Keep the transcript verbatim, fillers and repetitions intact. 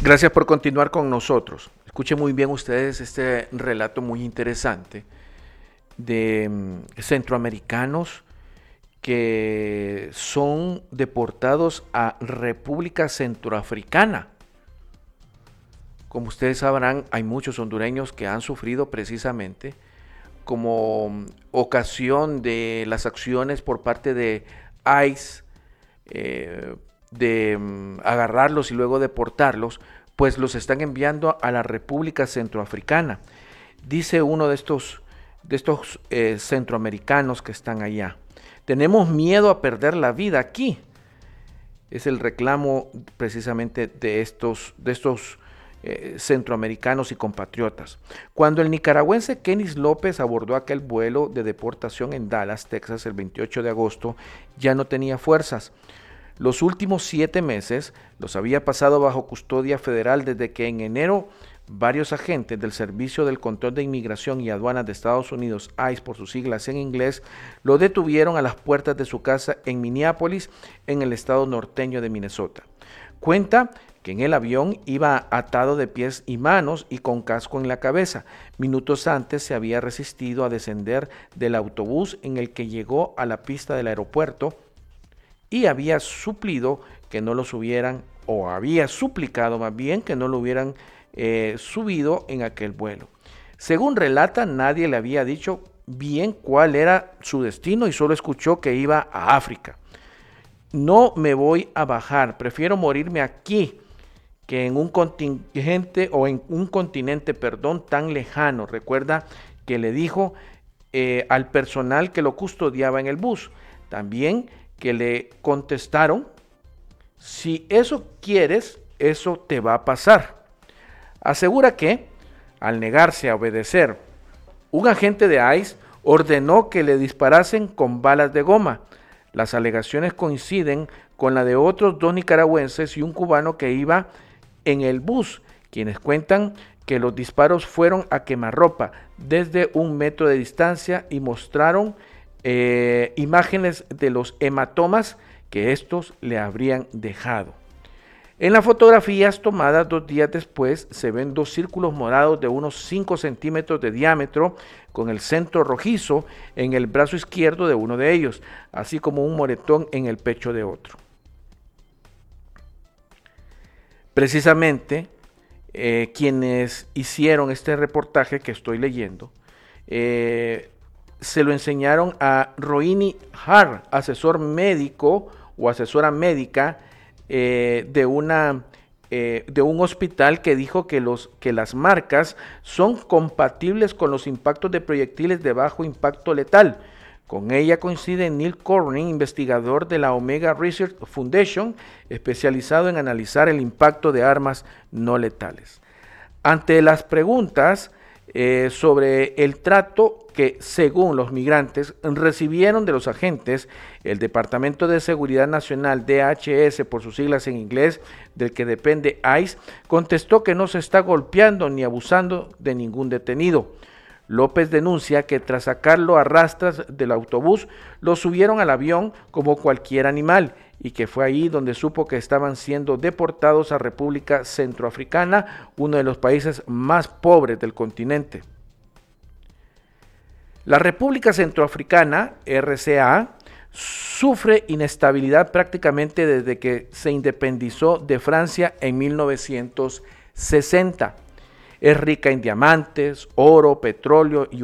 Gracias por continuar con nosotros. Escuchen muy bien ustedes este relato muy interesante de mm, centroamericanos que son deportados a República Centroafricana. Como ustedes sabrán, hay muchos hondureños que han sufrido precisamente como mm, ocasión de las acciones por parte de ICE, eh, de mm, agarrarlos y luego deportarlos, pues los están enviando a la República Centroafricana. Dice uno de estos, de estos eh, centroamericanos que están allá: tenemos miedo a perder la vida aquí. Es el reclamo precisamente de estos, de estos eh, centroamericanos y compatriotas. Cuando el nicaragüense Kenis López abordó aquel vuelo de deportación en Dallas, Texas, el veintiocho de agosto, ya no tenía fuerzas. Los últimos siete meses los había pasado bajo custodia federal desde que en enero varios agentes del Servicio del Control de Inmigración y Aduanas de Estados Unidos, ICE por sus siglas en inglés, lo detuvieron a las puertas de su casa en Minneapolis, en el estado norteño de Minnesota. Cuenta que en el avión iba atado de pies y manos y con casco en la cabeza. Minutos antes se había resistido a descender del autobús en el que llegó a la pista del aeropuerto y había suplido que no lo subieran, o había suplicado más bien que no lo hubieran eh, subido en aquel vuelo. Según relata, nadie le había dicho bien cuál era su destino y solo escuchó que iba a África. No me voy a bajar, prefiero morirme aquí que en un contingente o en un continente, perdón, tan lejano. Recuerda que le dijo eh, al personal que lo custodiaba en el bus. También que le contestaron: si eso quieres, eso te va a pasar. Asegura que, al negarse a obedecer, un agente de ICE ordenó que le disparasen con balas de goma. Las alegaciones coinciden con la de otros dos nicaragüenses y un cubano que iba en el bus, quienes cuentan que los disparos fueron a quemarropa desde un metro de distancia y mostraron Eh, imágenes de los hematomas que estos le habrían dejado. En las fotografías tomadas dos días después se ven dos círculos morados de unos cinco centímetros de diámetro con el centro rojizo en el brazo izquierdo de uno de ellos, así como un moretón en el pecho de otro. Precisamente eh, quienes hicieron este reportaje que estoy leyendo eh, se lo enseñaron a Rohini Har, asesor médico o asesora médica eh, de, una, eh, de un hospital, que dijo que, los, que las marcas son compatibles con los impactos de proyectiles de bajo impacto letal. Con ella coincide Neil Corning, investigador de la Omega Research Foundation, especializado en analizar el impacto de armas no letales. Ante las preguntas eh, sobre el trato que, según los migrantes, recibieron de los agentes, el Departamento de Seguridad Nacional, D H S por sus siglas en inglés, del que depende ICE, contestó que no se está golpeando ni abusando de ningún detenido. López denuncia que tras sacarlo a rastras del autobús, lo subieron al avión como cualquier animal y que fue ahí donde supo que estaban siendo deportados a República Centroafricana, uno de los países más pobres del continente. La República Centroafricana, R C A, sufre inestabilidad prácticamente desde que se independizó de Francia en mil novecientos sesenta. Es rica en diamantes, oro, petróleo y